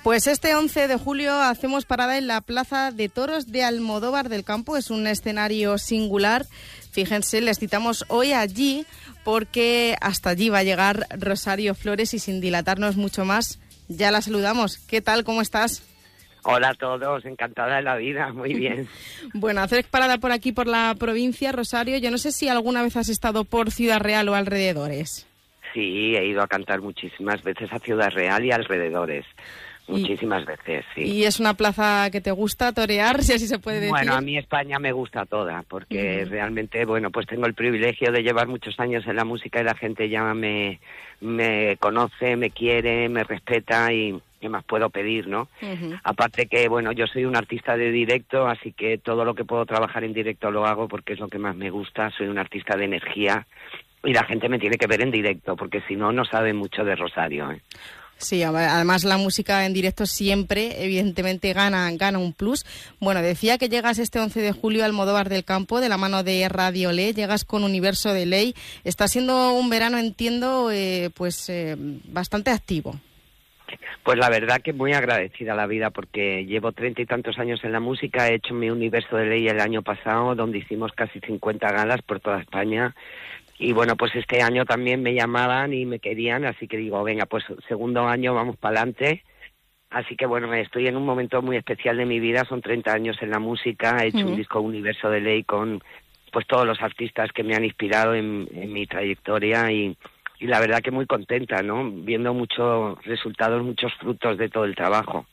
Pues este 11 de julio hacemos parada en la Plaza de Toros de Almodóvar del Campo. Es un escenario singular. Fíjense, les citamos hoy allí porque hasta allí va a llegar Rosario Flores y sin dilatarnos mucho más, ya la saludamos. ¿Qué tal? ¿Cómo estás? Hola a todos, encantada de la vida, muy bien. Bueno, hacer parada por aquí, por la provincia, Rosario. Yo no sé si alguna vez has estado por Ciudad Real o alrededores. Sí, he ido a cantar muchísimas veces a Ciudad Real y alrededores. Muchísimas veces, sí. ¿Y es una plaza que te gusta torear, si así se puede decir? Bueno, a mí España me gusta toda, porque realmente, bueno, pues tengo el privilegio de llevar muchos años en la música y la gente ya me conoce, me quiere, me respeta y ¿qué más puedo pedir, no? Aparte que, bueno, yo soy un artista de directo, así que todo lo que puedo trabajar en directo lo hago porque es lo que más me gusta. Soy un artista de energía y la gente me tiene que ver en directo, porque si no, no sabe mucho de Rosario, ¿eh? Sí, además la música en directo siempre, evidentemente, gana un plus. Bueno, decía que llegas este 11 de julio al Almodóvar del Campo de la mano de Radio Ley, llegas con Universo de Ley. Está siendo un verano, entiendo, bastante activo. Pues la verdad que muy agradecida a la vida, porque llevo 30 y tantos años en la música. He hecho mi Universo de Ley el año pasado, donde hicimos casi 50 galas por toda España. Y bueno, pues este año también me llamaban y me querían, así que digo, venga, pues segundo año vamos para adelante. Así que bueno, estoy en un momento muy especial de mi vida, son 30 años en la música, he hecho un disco Universo de Ley con pues todos los artistas que me han inspirado en mi trayectoria y la verdad que muy contenta, ¿no? Viendo muchos resultados, muchos frutos de todo el trabajo.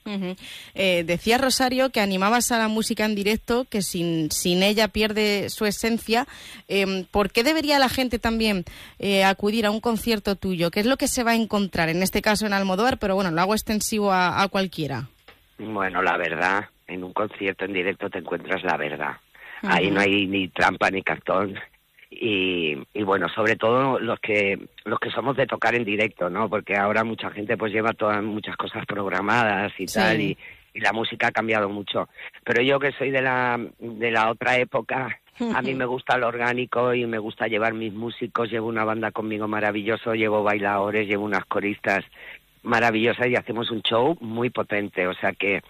Decía Rosario que animabas a la música en directo, que sin ella pierde su esencia. ¿Por qué debería la gente también acudir a un concierto tuyo? ¿Qué es lo que se va a encontrar? En este caso en Almodóvar, pero bueno, lo hago extensivo a cualquiera. Bueno, la verdad, en un concierto en directo te encuentras la verdad. Ahí no hay ni trampa ni cartón. Y bueno, sobre todo los que somos de tocar en directo, ¿no? Porque ahora mucha gente pues lleva muchas cosas programadas y tal, y la música ha cambiado mucho. Pero yo, que soy de la otra época, a mí me gusta lo orgánico y me gusta llevar mis músicos. Llevo una banda conmigo maravilloso, llevo bailadores, llevo unas coristas maravillosas y hacemos un show muy potente. O sea que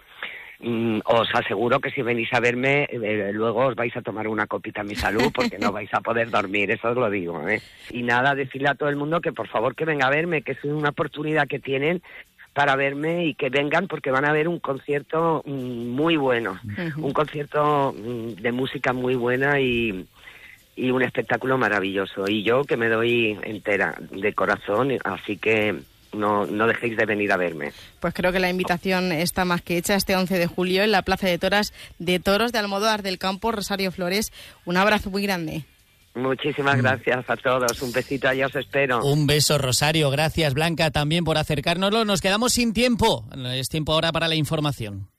os aseguro que si venís a verme, luego os vais a tomar una copita a mi salud, porque no vais a poder dormir, eso os lo digo, ¿eh? Y nada, decirle a todo el mundo que por favor que venga a verme, que es una oportunidad que tienen para verme y que vengan, porque van a ver un concierto muy bueno, un concierto de música muy buena y un espectáculo maravilloso. Y yo que me doy entera, de corazón, así que no dejéis de venir a verme. Pues creo que la invitación está más que hecha este 11 de julio en la Plaza de Toros de Almodóvar del Campo. Rosario Flores, un abrazo muy grande. Muchísimas gracias a todos. Un besito, allá os espero. Un beso, Rosario. Gracias, Blanca, también por acercárnoslo. Nos quedamos sin tiempo. Es tiempo ahora para la información.